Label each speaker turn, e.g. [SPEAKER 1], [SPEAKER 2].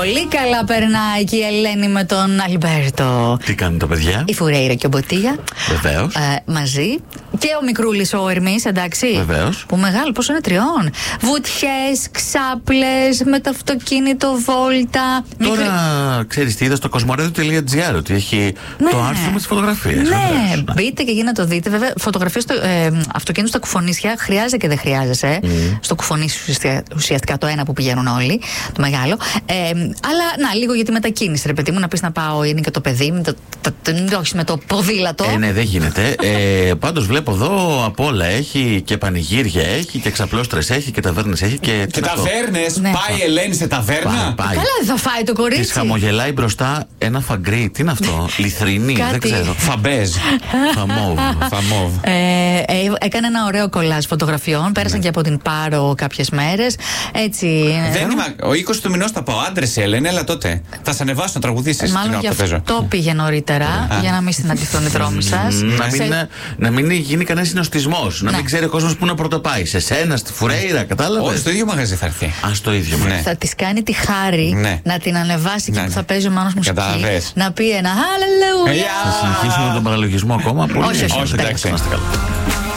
[SPEAKER 1] Πολύ καλά περνάει και η Ελένη με τον Αλμπέρτο.
[SPEAKER 2] Τι κάνουν τα παιδιά?
[SPEAKER 1] Η Φουρέιρα και ο Μποτίγια.
[SPEAKER 2] Βεβαίως.
[SPEAKER 1] Μαζί. Και ο μικρούλης ο Ερμής, εντάξει.
[SPEAKER 2] Βεβαίως.
[SPEAKER 1] Που μεγάλο, πόσο είναι, 3. Βουτιές, ξάπλες, με το αυτοκίνητο, βόλτα.
[SPEAKER 2] Τώρα ξέρεις τι είδα στο κοσμορέδιο.gr ότι έχει το άρθρο με τις φωτογραφίες.
[SPEAKER 1] Ναι, μπείτε και για να το δείτε. Βέβαια, φωτογραφίες στο αυτοκίνητο στα κουφονίσια χρειάζεται και δεν χρειάζεσαι. Στο κουφονίσι ουσιαστικά το ένα που πηγαίνουν όλοι, το μεγάλο. Αλλά να, λίγο για τη μετακίνηση, ρε παιδί μου, να πεις να πάω, είναι και το παιδί, όχι με το ποδήλατο.
[SPEAKER 2] Ναι, δεν γίνεται. Πάντως βλέπω εδώ απ' όλα. Έχει και πανηγύρια, έχει και ξαπλώστρες, έχει και ταβέρνες, έχει και.
[SPEAKER 3] Και ταβέρνες. Ναι. Πάει η Ελένη σε ταβέρνα.
[SPEAKER 2] Πάει.
[SPEAKER 1] Καλά, δεν θα φάει το κορίτσι.
[SPEAKER 2] Της χαμογελάει μπροστά ένα φαγκρί. Τι είναι αυτό? Λιθρινή, δεν ξέρω.
[SPEAKER 3] Φαμπέζ. Φαμόβ.
[SPEAKER 1] Έκανε ένα ωραίο κολλάζ φωτογραφιών. Πέρασαν και από την Πάρο κάποιες μέρες. Έτσι.
[SPEAKER 3] Δεν είμαι. Ο 20 του μηνός θα πάω. Άντρες, Ελένη, έλα τότε. Θα σε ανεβάσω να τραγουδήσεις.
[SPEAKER 1] Μάλλον γι' αυτό πήγε νωρίτερα. Για να μην συναντηθούν οι δρόμοι σας.
[SPEAKER 2] Να μην γίνει κανένα συνοστισμός. Να μην ξέρει ο κόσμος πού να πρωτοπάει. Σε σένα, στη Φουρέιρα, κατάλαβες?
[SPEAKER 3] Όχι, στο ίδιο μαγαζί θα έρθει.
[SPEAKER 2] Στο ίδιο μαγαζί.
[SPEAKER 1] Θα της κάνει τη χάρη να την ανεβάσει και που θα παίζει ο Μάνος μουσική. Να πει ένα Hallelujah.
[SPEAKER 2] Θα συνεχίσουμε τον παραλογισμό ακόμα.
[SPEAKER 1] Όχι,
[SPEAKER 3] εντάξει.